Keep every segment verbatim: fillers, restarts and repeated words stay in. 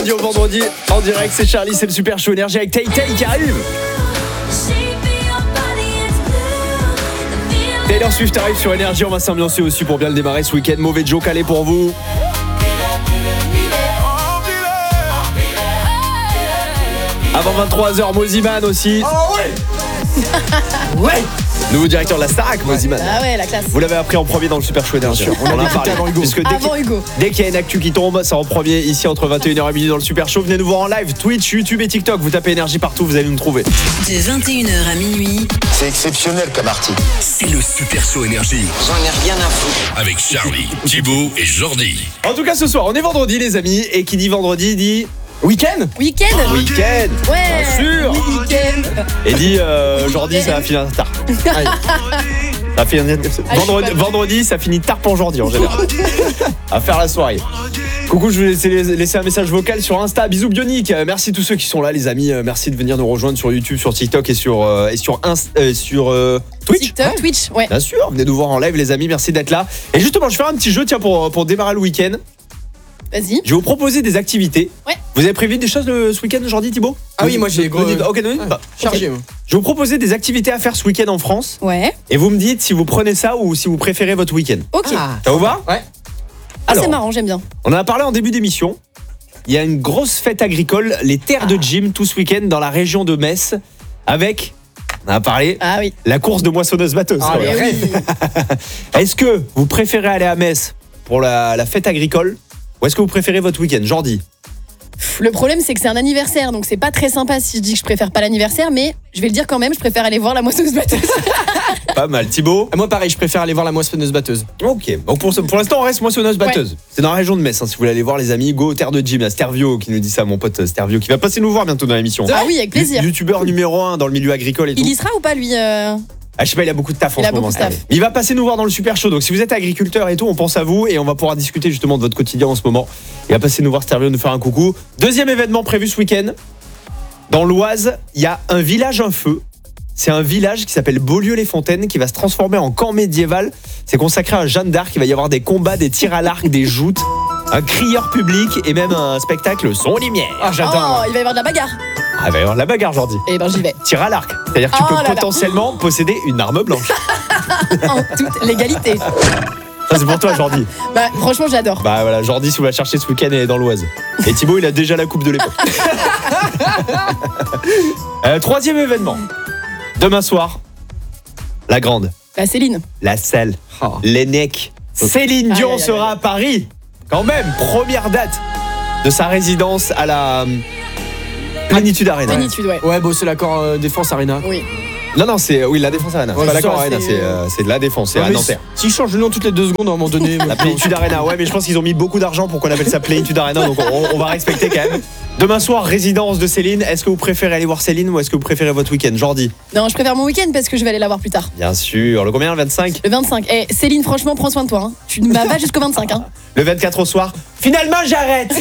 Au vendredi, en direct, c'est Charlie, c'est le Super Show Énergie avec Tay Tay qui arrive. Taylor Swift arrive sur Énergie, on va s'ambiancer aussi pour bien le démarrer ce week-end. Mauvais Joe calé pour vous. Avant vingt-trois heures, Moziman aussi. Oh ouais. Ouais. Nouveau directeur de la Starac, Moziman. Ah ouais, la classe. Vous l'avez appris en premier dans le Super Show Énergie. On en a parlé avant Hugo. Puisque dès Avant qu'il- Hugo. Dès qu'il y a une actu qui tombe, c'est en premier ici entre vingt et une heures et minuit dans le Super Show. Venez nous voir en live, Twitch, YouTube et TikTok. Vous tapez Énergie partout, vous allez nous trouver. De vingt et une heures à minuit, C'est exceptionnel comme article. C'est le Super Show Énergie J'en ai rien à foutre. avec Charlie, Thibaut et Jordi. En tout cas, ce soir, on est vendredi, les amis. Et qui dit vendredi dit Week-end. Week-end. week-end. Ouais. Bien sûr. Week-end. Et dit euh, Jordi, ça va finir tard. Allez. Ça finit- vendredi, pas- vendredi, ça finit tard pour Jordi en général. À faire la soirée. Coucou, je vais laisser, laisser un message vocal sur Insta. Bisous Bionic. Euh, Merci tous ceux qui sont là, les amis. Euh, Merci de venir nous rejoindre sur YouTube, sur TikTok et sur euh, et sur Inst- euh, sur euh, Twitch. TikTok, Twitch, ouais. Bien sûr, venez nous voir en live, les amis. Merci d'être là. Et justement, je vais faire un petit jeu, tiens, pour pour démarrer le week-end. Vas-y. Je vais vous proposer des activités. Ouais. Vous avez prévu des choses le, ce week-end, Jordi, Thibaut? Ah oui, moi, j'ai gros- Denis- Ok, Denis, Ouais. bah, Chargé. ok. moi. Je vais vous proposer des activités à faire ce week-end en France. Ouais. Et vous me dites si vous prenez ça ou si vous préférez votre week-end. Ok. Ah. Ça vous va? Ouais. Ah, Alors, c'est marrant, j'aime bien. on en a parlé en début d'émission. Il y a une grosse fête agricole, les terres de gym, tout ce week-end dans la région de Metz, avec, on en a parlé, Ah oui. la course de moissonneuse-batteuse. Ah, quand les même. rêves. Est-ce que vous préférez aller à Metz pour la, la fête agricole ou est-ce que vous préférez votre week-end, Jordi? Pff, Le problème, c'est que c'est un anniversaire, donc c'est pas très sympa si je dis que je préfère pas l'anniversaire, mais je vais le dire quand même, je préfère aller voir la moissonneuse batteuse. Pas mal. Thibaut? Ah, moi, pareil, je préfère aller voir la moissonneuse batteuse. Ok, donc pour, ce- pour l'instant on reste moissonneuse-batteuse. C'est dans la région de Metz, hein, si vous voulez aller voir les amis, go aux terres de gym, à Stervio qui nous dit ça, mon pote Stervio, qui va passer nous voir bientôt dans l'émission. Ah oui, avec plaisir. You- Youtubeur numéro un dans le milieu agricole et tout. Il y sera ou pas, lui euh Ah, je sais pas, il a beaucoup de taf en Il a ce moment. beaucoup de taf. Stervio. Mais il va passer nous voir dans le Super Show. Donc si vous êtes agriculteur et tout, on pense à vous et on va pouvoir discuter justement de votre quotidien en ce moment. Il va passer nous voir Stervio, nous faire un coucou. Deuxième événement prévu ce week-end. Dans l'Oise, il y a un village un feu. C'est un village qui s'appelle Beaulieu-les-Fontaines qui va se transformer en camp médiéval. C'est consacré à Jeanne d'Arc. Il va y avoir des combats, des tirs à l'arc, des joutes, un crieur public et même un spectacle son lumière. Ah, Oh, j'adore. il va y avoir de la bagarre. Ah, il va y avoir de la bagarre, Jordi. Eh ben, j'y vais. Tir à l'arc. C'est-à-dire que tu Oh peux là là. potentiellement posséder une arme blanche. En toute légalité. Ça, c'est pour toi, Jordi. Bah, franchement, j'adore. Bah voilà, Jordi, si vous la cherchez ce week-end, elle est dans l'Oise. Et Thibaut, il a déjà la coupe de l'époque. Euh, troisième événement. Demain soir, la grande, Bah, Céline. la selle, Oh. les necks. Céline Aïe, Dion aïe, aïe, sera aïe. à Paris. Quand même, première date de sa résidence à la euh, Plénitude Arena. Plénitude, ouais. Ouais, bon, c'est l'accord euh, Défense Arena. Oui. Non, non, c'est oui, la Défense Arena. Ouais, C'est pas c'est l'accord ça, Arena, c'est- c'est euh, c'est de la Défense, c'est Ouais, à mais Nanterre. S'ils changent le nom toutes les deux secondes à un moment donné. La Plénitude Arena, ouais, mais je pense qu'ils ont mis beaucoup d'argent pour qu'on appelle ça Plénitude Arena, donc on, on va respecter quand même. Demain soir, résidence de Céline. Est-ce que vous préférez aller voir Céline ou est-ce que vous préférez votre week-end, Jordi? Non, je préfère mon week-end parce que je vais aller la voir plus tard. Bien sûr. Le combien, le vingt-cinq? Le vingt-cinq. Eh, Céline, franchement, prends soin de toi. Hein. Tu ne m'as pas jusqu'au vingt-cinq. Hein. Le vingt-quatre au soir. Finalement, j'arrête.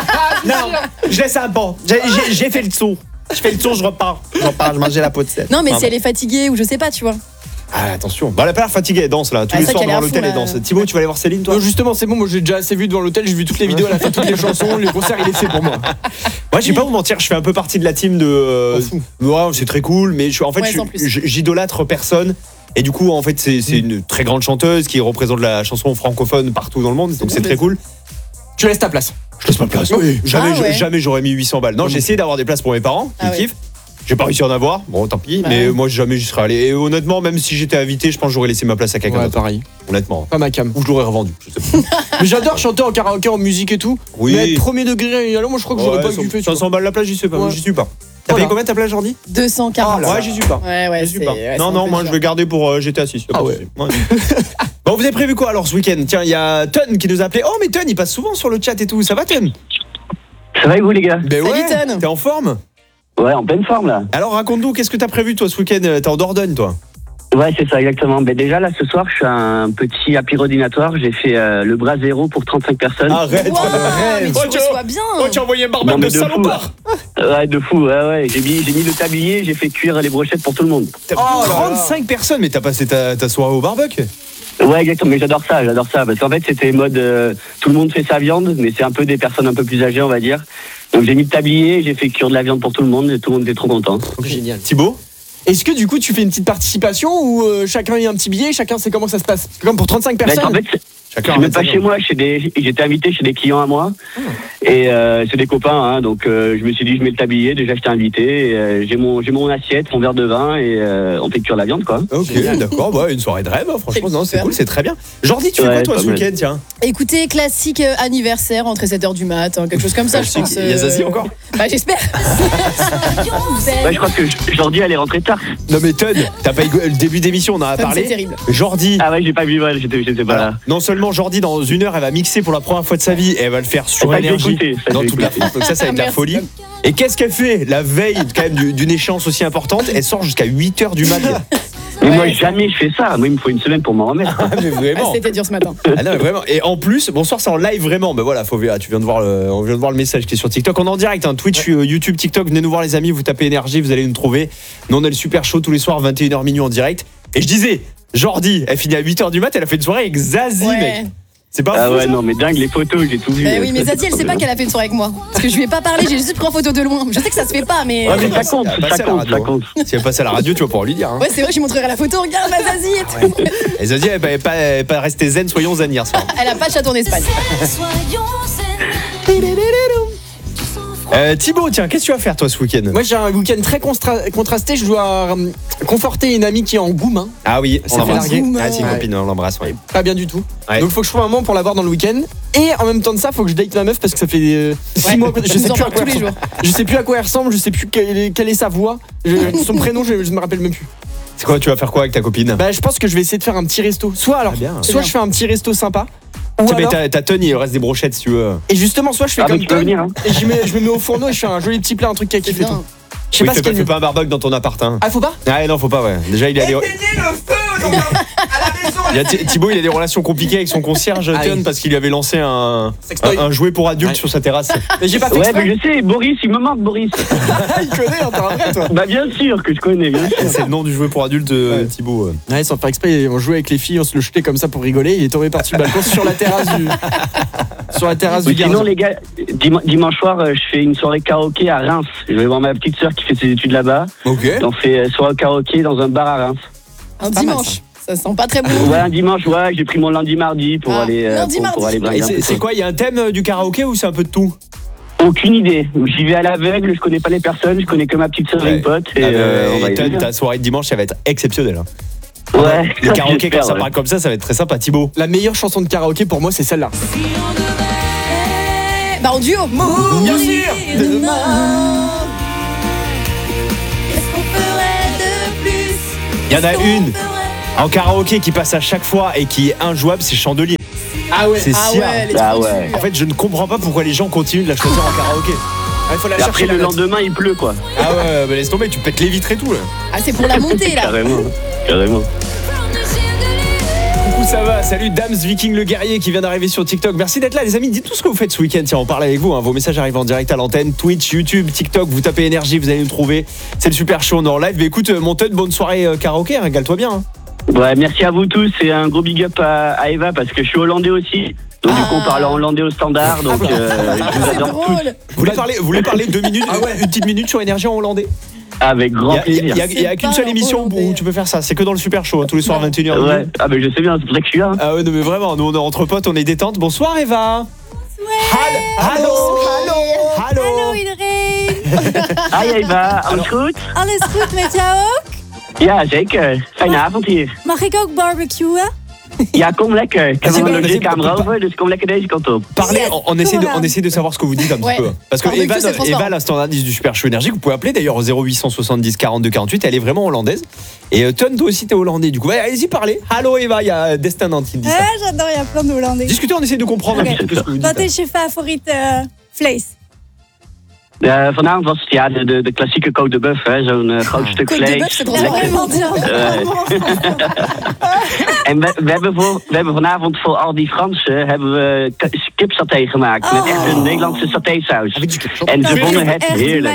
Non, je laisse un banc. J'ai- J'ai j'ai fait le tour. Je fais le tour, je repars. Je repars, je mangeais la peau de sel. Non, mais si Pardon. elle est fatiguée ou je sais pas, tu vois. Ah, attention. Bah, elle a pas l'air fatiguée, elle danse là. Tous Ah, les ça soirs qu'elle est dans à l'hôtel, fond, elle danse. là. Thibaut, tu vas aller voir Céline, toi? Non, justement, c'est bon, moi j'ai déjà assez vu devant l'hôtel, j'ai vu toutes les vidéos, elle a fait toutes les chansons, les concerts, il est fait pour moi. Moi, je vais pas vous mentir, je fais un peu partie de la team de. euh, M'en fous. ouais, c'est très cool, mais je, en fait, Ouais, je- sans plus. je- j'idolâtre personne. Et du coup, en fait, c'est c'est une très grande chanteuse qui représente la chanson francophone partout dans le monde, donc c'est bon, très mais- cool. Tu laisses ta place. Je laisse pas de place. Jamais, Ah ouais. jamais j'aurais mis huit cents balles. Non, j'ai essayé d'avoir des places pour mes parents, qui Ah ouais. kiffent. J'ai pas réussi à en avoir, bon tant pis, Bah mais ouais. moi jamais j'y serais allé. Et honnêtement, même si j'étais invité, je pense que j'aurais laissé ma place à quelqu'un Ouais, d'autre. pareil. Honnêtement. Pas ma cam. Ou je l'aurais revendu. Je sais pas. Mais j'adore chanter en karaoké, en musique et tout. Oui. Mais être premier degré, alors moi je crois que j'aurais Ouais, pas cent- kiffé. tu cinq cents balles la place, j'y suis pas. Ouais. J'y suis pas. T'as Voilà. payé combien ta place, Jordi? deux cent quarante. Ouais, j'y suis pas. Ouais, ouais, J'y suis c'est- pas. ouais, non, c'est non, un peu moi dur. je vais garder pour euh, G T A six. Ah ouais. Bon, vous avez prévu quoi alors ce week-end? Tiens, il y a Ton qui nous a appelé. Oh, mais Ton, il passe souvent sur le chat et tout. Ça va, Ton? Ça va et vous les gars? Ben Salut, ouais. Ton. T'es en forme? Ouais, en pleine forme là. Alors raconte-nous, qu'est-ce que t'as prévu toi ce week-end? T'es en Dordogne, toi? Ouais, c'est ça exactement. Ben déjà là ce soir, je suis à un petit apérodinatoire. J'ai fait euh, le bras zéro pour trente-cinq personnes. Arrête. Wow, mais tu Oh, tu- reçois bien. Oh, tu as envoyé un barman Non, mais de de fou, salopard. Ouais, de fou. Ouais, ouais. J'ai mis, j'ai mis le tablier, j'ai fait cuire les brochettes pour tout le monde. T'as trente-cinq personnes, mais t'as passé ta, ta soirée au barbecue? Ouais, exactement, mais j'adore ça, j'adore ça, parce qu'en fait c'était mode euh, tout le monde fait sa viande, mais c'est un peu des personnes un peu plus âgées, on va dire. Donc j'ai mis le tablier, j'ai fait cuire de la viande pour tout le monde, et tout le monde était trop content. Génial. Thibaut? Est-ce que du coup tu fais une petite participation ou euh, chacun y a un petit billet, chacun sait comment ça se passe? Comme pour trente-cinq Bah, personnes. en fait, Chacun je suis même pas chez moi, chez des, j'étais invité chez des clients à moi, et euh, c'est des copains, hein, donc euh, je me suis dit je mets le tablier, déjà j'étais invité, et, euh, j'ai mon j'ai mon assiette, mon verre de vin, et euh, on fait cuire la viande quoi. Ok, d'accord, bah, une soirée de rêve, hein, franchement, C'est non, c'est super. cool, c'est très bien. Jordi, tu fais Ouais, quoi toi pas ce mal. week-end, tiens? Écoutez, classique euh, anniversaire, entre sept heures du mat, hein, quelque chose comme ça, je pense. Il y a Zazie euh, encore? Bah, j'espère. Ouais, je crois que Jordi elle est rentrée tard. Non mais Todd, t'as pas eu le début d'émission, on en a Tom, parlé. c'est terrible. Jordi. Ah ouais, j'ai pas vu, ouais, j'étais, j'étais pas Voilà. là. Non seulement Jordi dans une heure elle va mixer pour la première fois de sa vie et elle va le faire sur Ça, je vais énergie écouter, ça, je dans vais toute la écouter. France, donc ça ça va être la Merci, folie. Tom. Et qu'est-ce qu'elle fait la veille quand même du- d'une échéance aussi importante? Elle sort jusqu'à huit heures du matin. Mais moi Ouais. jamais je fais ça, moi il me faut une semaine pour m'en remettre. Ah, mais Ah, vraiment. c'était dur ce matin. Ah non, mais vraiment. Et en plus, bonsoir, c'est en live vraiment. Ben voilà, faut ah, tu viens de voir le, on vient de voir le message qui est sur TikTok. On est en direct, hein, Twitch, euh, YouTube, TikTok. Venez nous voir les amis. Vous tapez énergie, vous allez nous trouver. Nous on a le super show tous les soirs vingt et une heures minuit en direct. Et je disais, Jordi, elle finit à huit heures du mat. Elle a fait une soirée avec Zazie, Ouais. mec. C'est pas Ah fou, ouais, ça non, mais dingue, les photos, j'ai tout vu. Bah oui, mais Zazie, elle sait pas qu'elle a fait une soirée avec moi. Parce que je lui ai pas parlé, j'ai juste pris en photo de loin. Je sais que ça se fait pas, mais. Ouais, mais ça compte, Elle va passer ça à la compte, radio, ça hein. compte. Si elle passe à la radio, tu vas pouvoir lui dire. Hein. Ouais, c'est vrai, je lui montrerai la photo. Regarde ma Zazie et tout. Et Zazie, elle n'est pas, elle est pas restée zen, soyons zen hier soir. Elle a pas de château en Espagne. Euh, Thibaut, tiens, qu'est-ce que tu vas faire toi ce week-end? Moi j'ai un week-end très constra- contrasté, je dois euh, conforter une amie qui est en goum, hein. Ah oui, C'est on l'embrasse. fait larguer. Ah, c'est une Ouais. copine, on l'embrasse. Ouais. Pas bien du tout. Ouais. Donc faut que je trouve un moment pour la voir dans le week-end. Et en même temps de ça, faut que je date ma meuf parce que ça fait euh, six Ouais, mois que je elle sais nous en plus à parle quoi tous les elle ressemble. Je sais plus à quoi elle ressemble, je sais plus quelle est, quelle est sa voix. Je- son prénom, je, je me rappelle même plus. C'est quoi, tu vas faire quoi avec ta copine? Bah je pense que je vais essayer de faire un petit resto. Soit alors, Ah, bien. soit je fais un petit resto sympa. Ou Tu sais, mais alors, t'as t'as Tony, il reste des brochettes si tu veux. et justement, soit je fais Ah, mais comme tu peux toi venir, hein. et je, mets- je me mets au fourneau et je fais un joli petit plat, un truc qui a C'est kiffé bien. tout. Je sais Oui, pas fais ce qui pas, est fais le pas un barbecue dans ton appart. Hein. Ah faut pas. Ah non, faut pas, ouais. Déjà, il a des. Il y a Thi- Thibaut, il a des relations compliquées avec son concierge, Ah Ton, oui. parce qu'il lui avait lancé un, Sextoy. un, un jouet pour adultes Ouais. sur sa terrasse. Mais j'ai pas fait Ouais, exprès. mais je sais, Boris, il me manque, Boris. Il connaît, hein, t'es un vrai toi. Bah, bien sûr que je connais, bien sûr. C'est le nom du jouet pour adultes, euh, Ouais. Thibaut. euh. Ouais, sans faire exprès, on jouait avec les filles, on se le jetait comme ça pour rigoler. Il est tombé par-dessus le balcon sur la terrasse du. Sur la terrasse Oui, du sinon, gardien. les gars, dim- dimanche soir, euh, je fais une soirée karaoké à Reims. Je vais voir ma petite sœur qui fait ses études là-bas. Ok. On fait euh, soirée karaoké dans un bar à Reims. Un pas mal, dimanche. Ça sent pas très bon. Ouais, un dimanche, ouais, j'ai pris mon lundi, mardi pour Ah, aller, euh, lundi, pour, pour mardi. aller Et brailler un c'est peu, c'est quoi, il y a un thème euh, du karaoké ou c'est un peu de tout? Aucune idée. J'y vais à l'aveugle, je connais pas les personnes, je connais que ma petite sœur et Ouais. une pote. Et, Ah, euh, on euh, va et y Ton, aller. ta soirée de dimanche, ça va être exceptionnel. hein. Ouais. Le karaoké, j'espère, quand ça ouais. parle comme ça, ça va être très sympa. Thibaut. La meilleure chanson de karaoké pour moi, c'est celle-là. Bah en duo. Bien sûr. Il y en a une en karaoké qui passe à chaque fois et qui est injouable, c'est Chandelier. Ah ouais. C'est Ah Sia. ouais, elle est Ah trop ouais. dure. En fait, je ne comprends pas pourquoi les gens continuent de la choisir en karaoké. Il faut la Et chercher après, la le note. lendemain, il pleut, quoi. Ah ouais, bah laisse tomber, tu pètes les vitres et tout là. Ah, c'est pour la montée là. Carrément. Carrément. Coucou, ça va? Salut Dams Viking le guerrier qui vient d'arriver sur TikTok. Merci d'être là les amis, dites tout ce que vous faites ce week-end. Tiens, on parle avec vous, hein. Vos messages arrivent en direct à l'antenne, Twitch, YouTube, TikTok, vous tapez énergie, vous allez nous trouver. C'est le super show, on est en live. Mais écoute, euh, mon Todd, bonne soirée euh, karaoké, hein, régale-toi bien. hein. Ouais, merci à vous tous et un gros big up à, à Eva parce que je suis hollandais aussi. Donc du coup, on parle en hollandais au standard. Donc euh, je vous C'est adore tous. drôle. Vous voulez parler, vous voulez parler deux minutes, une petite minute sur énergie en hollandais? Avec Il grand y a, il y a- plaisir. il y a- il y a qu'une C'est seule pas émission hollandais. où tu peux faire ça, c'est que dans le super show, hein, tous les soirs à vingt et une heures. Ouais, ah ben je sais bien, c'est pour ça que je suis là. Ah ouais, non mais vraiment, nous on est entre potes, on est détente. Bonsoir Eva. Bonsoir. Hallo. Hallo. Hallo iedereen. Hi Eva, alles goed? Alles goed met jou ook? Ja, zeker. Fijne avond hier. Mag ik ook barbecuen? Ja, kom lekker. Ik heb Vas-y, een vas-y, logeerkamer vas-y. over, dus kom lekker deze kant op. Parlez, Yes, on, on essaie de, voilà. on essaie de savoir ce que vous dites un petit Ouais. peu. Parce que Barbecue, Eva, c'est transparent. Eva, la standardiste du Super Show Énergie, que vous pouvez appeler d'ailleurs au zéro huit cent soixante-dix quarante-deux quarante-huit, elle est vraiment hollandaise. Et euh, Ton, toi aussi, t'es hollandais. Du coup, ouais, allez-y, parlez. Hallo Eva, il y a Destin Nantes qui dit ça. Ah, j'adore, il y a plein de Hollandais. Discutez, on essaie de comprendre Oké. un petit peu ce que vous dites. Wat is je favoriete vlees? Uh, vanavond was het ja, de, de, de klassieke Côte de Bœuf, hè, zo'n uh, groot stuk Côte de vlees. Bœuf, c'est trop Lekker. vraiment bien. En we, we, hebben voor, we hebben vanavond voor al die Fransen hebben we k- kipsaté gemaakt. Met echt een Nederlandse satésaus. En ze vonden het heerlijk.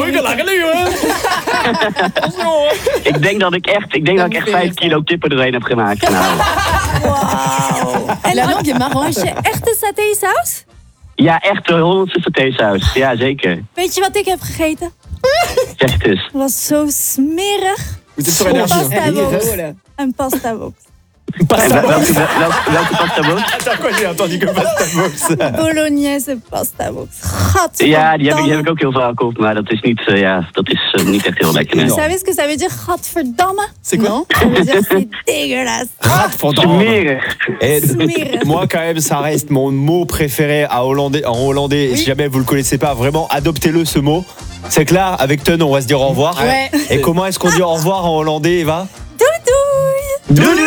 Ik denk dat ik echt, ik denk dat ik echt vijf kilo kippen doorheen heb gemaakt vanavond. Wauw. En La langue est als marrante. je echte satésaus? Ja, echt een Hollandse satésaus. Ja, zeker. Weet je wat ik heb gegeten? Zeg het eens. Het was zo smerig. Vous êtes sur Een énergie. pasta hein. box. Een pasta box. En wel- welke, welke, welke pasta box? Attends, quoi, j'ai entendu que pasta box. Bolognese pasta box. Ja, die heb, ik, die heb ik Gadverdamme. ook heel vaak op, maar dat is niet, uh, ja, dat is uh, niet echt heel lekker. Nee. Vous savez ce que ça veut dire? Gadverdamme. C'est quoi? Non. Ça veut dire c'est dégueulasse. Smerig. Et Smerig. moi, quand même, ça reste mon mot préféré à hollandais, en hollandais. Oui. Si jamais vous le connaissez pas, vraiment, adoptez-le ce mot. C'est que là, avec Ton, on va se dire au revoir. Ouais. Et comment est-ce qu'on dit au revoir en hollandais, Eva? Doudouille.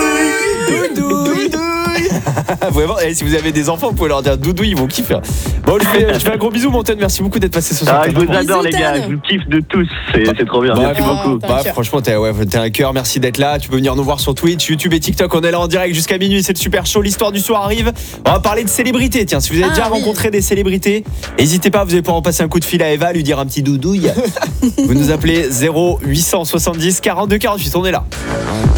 Vraiment, et si vous avez des enfants, vous pouvez leur dire doudou, ils vont kiffer. Bon, je fais, je fais un gros bisou, mon Ton. Merci beaucoup d'être passé ce soir. Ah, je vous adore Bisous, les gars, Tan. je vous kiffe de tous, c'est c'est trop bien. Bah, Merci oh, beaucoup. t'as- Bah, cœur. franchement, t'es ouais, t'es un cœur. Merci d'être là. Tu peux venir nous voir sur Twitch, YouTube et TikTok. On est là en direct jusqu'à minuit. C'est le super show. L'histoire du soir arrive. On va parler de célébrités. Tiens, si vous avez Ah, déjà oui. rencontré des célébrités, n'hésitez pas. Vous allez pouvoir en passer un coup de fil à Eva, lui dire un petit doudouille. Vous nous appelez zéro huit cent soixante-dix quarante-deux quarante-huit. On est là.